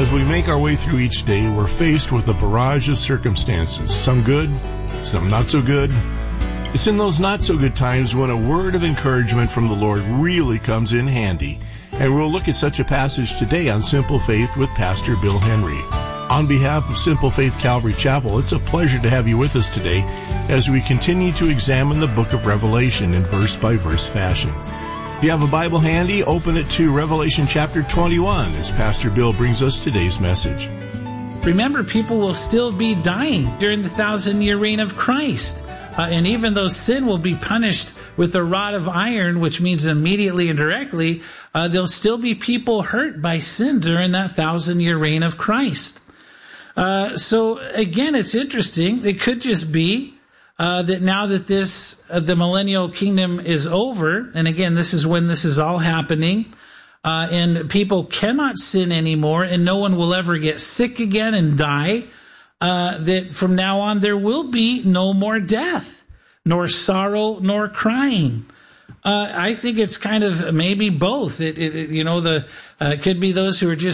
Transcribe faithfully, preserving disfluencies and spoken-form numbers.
As we make our way through each day, we're faced with a barrage of circumstances, some good, some not so good. It's in those not so good times when a word of encouragement from the Lord really comes in handy. And we'll look at such a passage today on Simple Faith with Pastor Bill Henry. On behalf of Simple Faith Calvary Chapel, it's a pleasure to have you with us today as we continue to examine the book of Revelation in verse-by-verse fashion. If you have a Bible handy, open it to Revelation chapter twenty-one as Pastor Bill brings us today's message. Remember, people will still be dying during the thousand-year reign of Christ. Uh, and even though sin will be punished with a rod of iron, which means immediately and directly, uh, there'll still be people hurt by sin during that thousand-year reign of Christ. Uh, so, again, it's interesting. It could just be Uh, that now that this, uh, the millennial kingdom is over, and again, this is when this is all happening, uh, and people cannot sin anymore, and no one will ever get sick again and die, uh, that from now on there will be no more death, nor sorrow, nor crying. Uh, I think it's kind of maybe both. It, it, it you know, the uh, it could be those who are just